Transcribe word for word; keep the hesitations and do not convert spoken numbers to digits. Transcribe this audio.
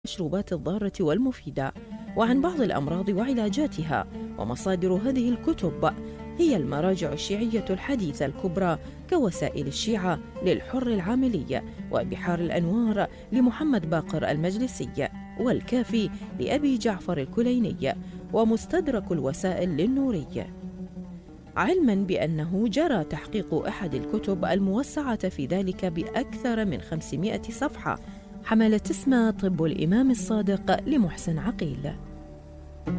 المشروبات الضارة والمفيدة، وعن بعض الأمراض وعلاجاتها. ومصادر هذه الكتب هي المراجع الشيعية الحديثة الكبرى كوسائل الشيعة للحر العاملي، وبحار الأنوار لمحمد باقر المجلسي، والكافي لأبي جعفر الكليني، ومستدرك الوسائل للنوري. علماً بأنه جرى تحقيق أحد الكتب الموسعة في ذلك بأكثر من خمسمائة صفحة حملت اسم طب الإمام الصادق لمحسن عقيل.